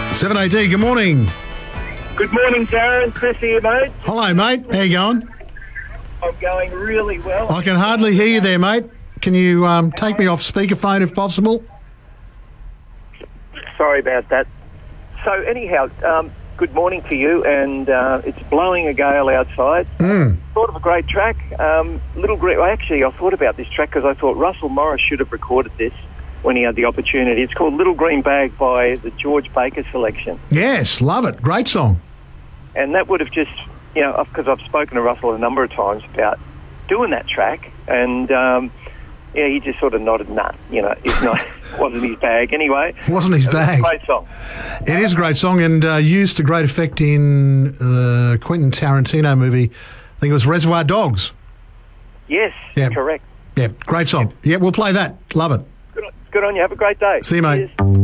7AD, good morning. Good morning, Darren. Chris here, mate. Hello, mate. How you going? I'm going really well. I can hardly hear you there, mate. Can you take me off speakerphone if possible? Sorry about that. So anyhow, good morning to you, and it's blowing a gale outside. Thought of a great track. I thought about this track because I thought Russell Morris should have recorded this when he had the opportunity. It's called Little Green Bag by the George Baker Selection. Yes, love it. Great song. And that would have just, because I've spoken to Russell a number of times about doing that track, and he just sort of nodded, nah, it's not, wasn't his bag. Anyway. Wasn't his bag. Great song. It is a great song, and used to great effect in the Quentin Tarantino movie. I think it was Reservoir Dogs. Yes, yeah. Correct. Yeah, great song. Yeah, we'll play that. Love it. Good on you. Have a great day. See you, mate. Cheers.